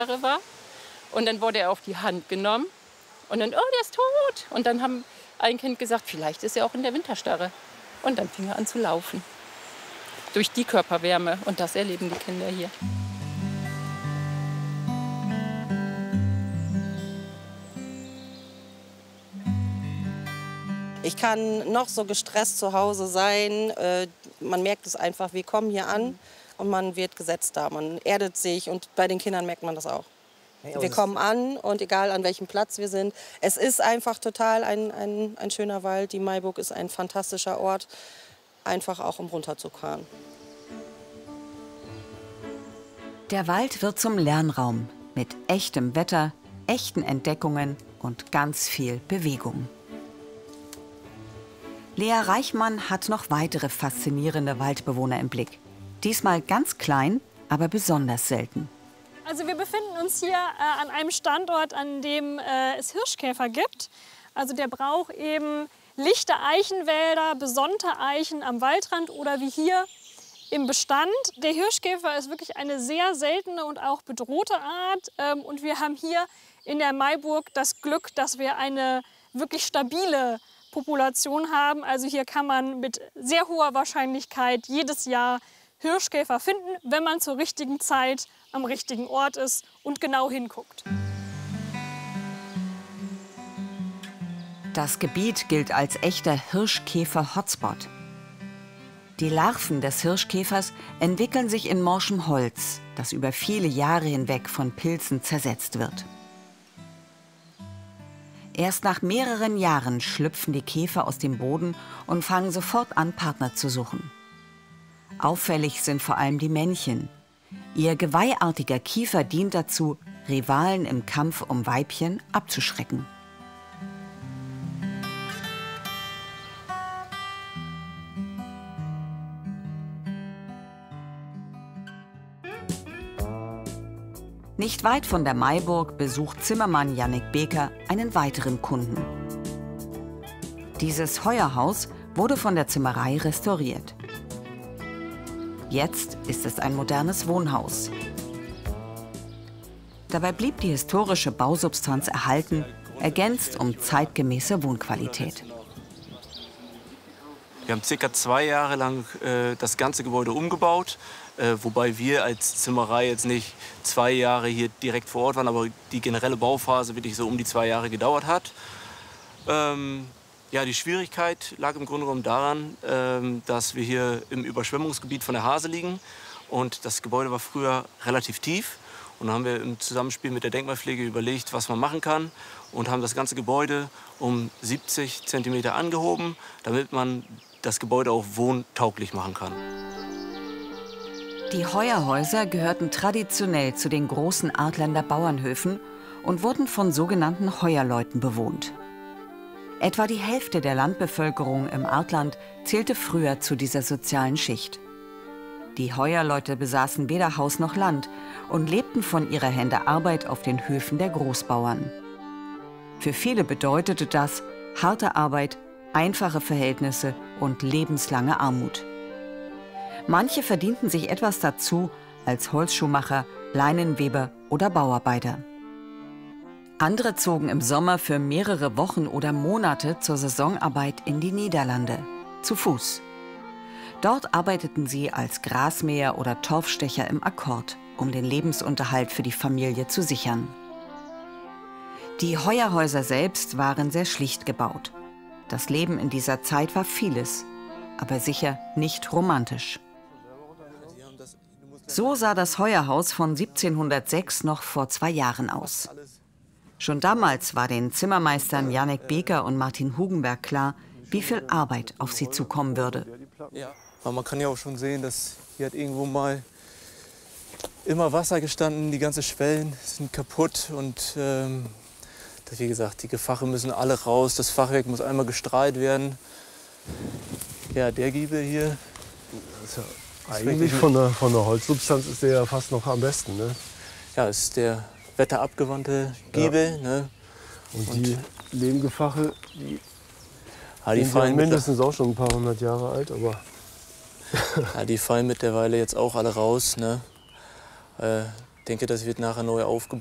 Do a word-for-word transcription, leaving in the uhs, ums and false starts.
war. Und dann wurde er auf die Hand genommen. Und dann, oh, der ist tot. Und dann haben ein Kind gesagt, vielleicht ist er auch in der Winterstarre. Und dann fing er an zu laufen. Durch die Körperwärme. Und das erleben die Kinder hier. Ich kann noch so gestresst zu Hause sein. Äh, man merkt es einfach, wir kommen hier an und man wird gesetzt da. Man erdet sich und bei den Kindern merkt man das auch. Wir kommen an und egal an welchem Platz wir sind, es ist einfach total ein, ein, ein schöner Wald. Die Maiburg ist ein fantastischer Ort, einfach auch um runterzufahren. Der Wald wird zum Lernraum mit echtem Wetter, echten Entdeckungen und ganz viel Bewegung. Lea Reichmann hat noch weitere faszinierende Waldbewohner im Blick. Diesmal ganz klein, aber besonders selten. Also wir befinden uns hier äh, an einem Standort, an dem äh, es Hirschkäfer gibt. Also der braucht eben lichte Eichenwälder, besonnte Eichen am Waldrand oder wie hier im Bestand. Der Hirschkäfer ist wirklich eine sehr seltene und auch bedrohte Art. Ähm, und wir haben hier in der Maiburg das Glück, dass wir eine wirklich stabile Population haben. Also hier kann man mit sehr hoher Wahrscheinlichkeit jedes Jahr Hirschkäfer finden, wenn man zur richtigen Zeit am richtigen Ort ist und genau hinguckt. Das Gebiet gilt als echter Hirschkäfer-Hotspot. Die Larven des Hirschkäfers entwickeln sich in morschem Holz, das über viele Jahre hinweg von Pilzen zersetzt wird. Erst nach mehreren Jahren schlüpfen die Käfer aus dem Boden und fangen sofort an, Partner zu suchen. Auffällig sind vor allem die Männchen. Ihr geweihartiger Kiefer dient dazu, Rivalen im Kampf um Weibchen abzuschrecken. Nicht weit von der Maiburg besucht Zimmermann Jannik Beker einen weiteren Kunden. Dieses Heuerhaus wurde von der Zimmerei restauriert. Jetzt ist es ein modernes Wohnhaus. Dabei blieb die historische Bausubstanz erhalten, ergänzt um zeitgemäße Wohnqualität. Wir haben circa zwei Jahre lang äh, das ganze Gebäude umgebaut, äh, wobei wir als Zimmerei jetzt nicht zwei Jahre hier direkt vor Ort waren, aber die generelle Bauphase wirklich so um die zwei Jahre gedauert hat. Ähm, ja, die Schwierigkeit lag im Grunde genommen daran, ähm, dass wir hier im Überschwemmungsgebiet von der Hase liegen und das Gebäude war früher relativ tief. Und dann haben wir im Zusammenspiel mit der Denkmalpflege überlegt, was man machen kann und haben das ganze Gebäude um siebzig Zentimeter angehoben, damit man das Gebäude auch wohntauglich machen kann. Die Heuerhäuser gehörten traditionell zu den großen Artländer Bauernhöfen und wurden von sogenannten Heuerleuten bewohnt. Etwa die Hälfte der Landbevölkerung im Artland zählte früher zu dieser sozialen Schicht. Die Heuerleute besaßen weder Haus noch Land und lebten von ihrer Hände Arbeit auf den Höfen der Großbauern. Für viele bedeutete das harte Arbeit, einfache Verhältnisse und lebenslange Armut. Manche verdienten sich etwas dazu als Holzschuhmacher, Leinenweber oder Bauarbeiter. Andere zogen im Sommer für mehrere Wochen oder Monate zur Saisonarbeit in die Niederlande, zu Fuß. Dort arbeiteten sie als Grasmäher oder Torfstecher im Akkord, um den Lebensunterhalt für die Familie zu sichern. Die Heuerhäuser selbst waren sehr schlicht gebaut. Das Leben in dieser Zeit war vieles, aber sicher nicht romantisch. So sah das Heuerhaus von siebzehnhundertsechs noch vor zwei Jahren aus. Schon damals war den Zimmermeistern Jannik Beker und Martin Hugenberg klar, wie viel Arbeit auf sie zukommen würde. Aber man kann ja auch schon sehen, dass hier hat irgendwo mal immer Wasser gestanden, die ganzen Schwellen sind kaputt und ähm, wie gesagt, die Gefache müssen alle raus, das Fachwerk muss einmal gestrahlt werden. Ja, der Giebel hier. Das ist ja eigentlich von der, von der Holzsubstanz ist der ja fast noch am besten, ne? Ja, das ist der wetterabgewandte Giebel. Ja. Ne? Und, und die Lehmgefache, die, ja, die sind fallen mindestens auch schon ein paar hundert Jahre alt, aber ja, die fallen mittlerweile jetzt auch alle raus. Ne? Äh, denke, das wird nachher neu aufgebaut.